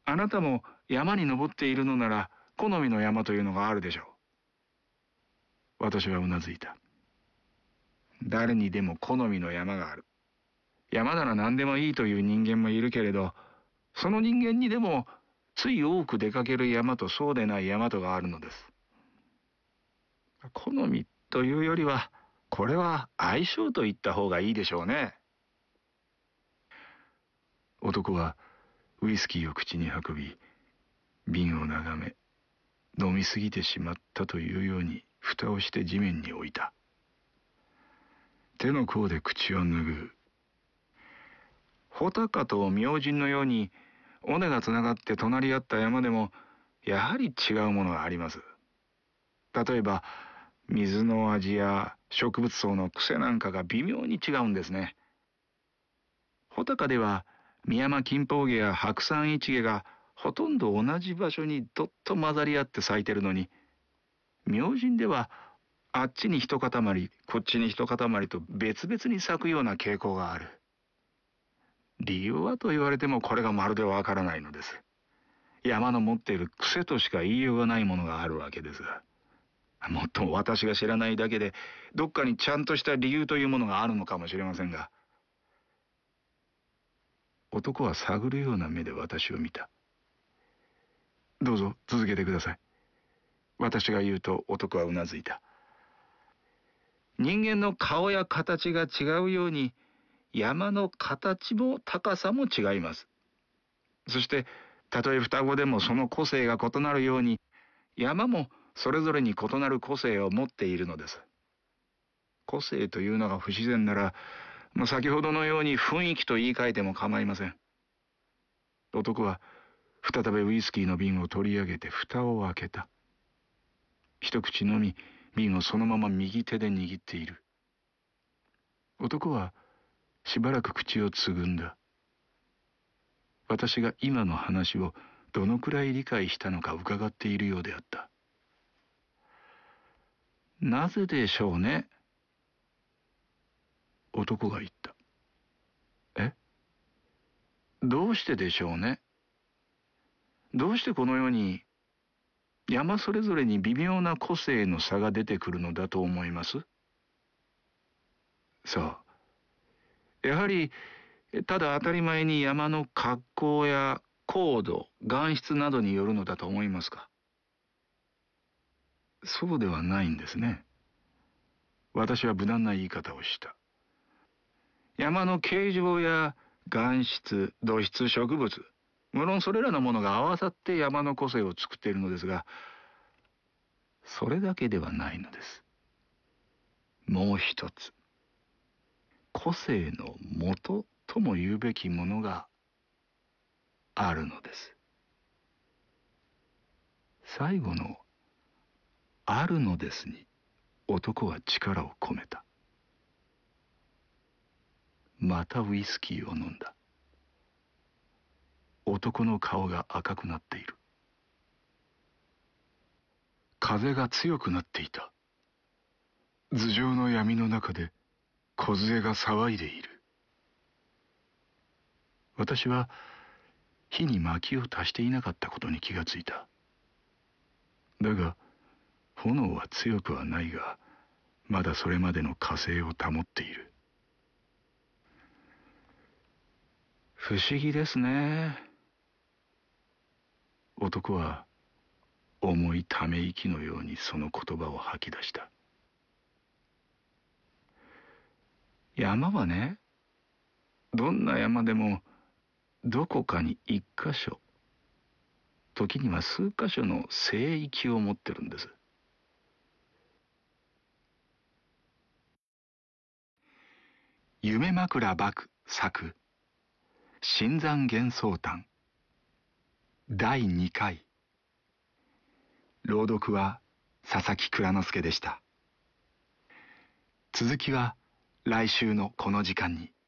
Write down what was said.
あなたも山に登っているのなら、好みの山というのがあるでしょう。私はうなずいた。誰にでも好みの山がある。山なら何でもいいという人間もいるけれど、その人間にでもつい多く出かける山とそうでない山とがあるのです。好みというよりは、これは相性と言った方がいいでしょうね。男はウイスキーを口に運び、瓶を眺め、飲みすぎてしまったというように蓋をして地面に置いた。手の甲で口を拭う。穂高と明神のように尾根がつながって隣り合った山でもやはり違うものがあります。例えば水の味や植物層の癖なんかが微妙に違うんですね。穂高ではミヤマキンポウゲや白山イチゲがほとんど同じ場所にどっと混ざり合って咲いてるのに、明神ではあっちに一塊こっちに一塊と別々に咲くような傾向がある。理由はと言われてもこれがまるでわからないのです。山の持っている癖としか言いようがないものがあるわけです。もっとも私が知らないだけで、どっかにちゃんとした理由というものがあるのかもしれませんが。男は探るような目で私を見た。どうぞ続けてください。私が言うと男はうなずいた。人間の顔や形が違うように、山の形も高さも違います。そして、たとえ双子でもその個性が異なるように、山もそれぞれに異なる個性を持っているのです。個性というのが不自然なら、先ほどのように雰囲気と言い換えても構いません。男は再びウイスキーの瓶を取り上げて蓋を開けた。一口飲み、瓶をそのまま右手で握っている。男はしばらく口をつぐんだ。私が今の話をどのくらい理解したのか伺っているようであった。なぜでしょうね。男が言った。え？どうしてでしょうね。どうしてこのように山それぞれに微妙な個性の差が出てくるのだと思います？そう。やはりただ当たり前に山の格好や高度、岩質などによるのだと思いますか？そうではないんですね。私は無難な言い方をした。山の形状や岩質、土質、植物、無論それらのものが合わさって山の個性を作っているのですが、それだけではないのです。もう一つ、個性の元とも言うべきものがあるのです。最後のあるのですに男は力を込めた。またウイスキーを飲んだ。男の顔が赤くなっている。風が強くなっていた。頭上の闇の中で梢が騒いでいる。私は火に薪を足していなかったことに気がついた。だが炎は強くはないが、まだそれまでの火勢を保っている。不思議ですね。男は重いため息のようにその言葉を吐き出した。山はね、どんな山でもどこかに一箇所、時には数箇所の聖域を持ってるんです。夢枕獏作新山幻想譚第2回。朗読は佐々木蔵之介でした。続きは来週のこの時間に。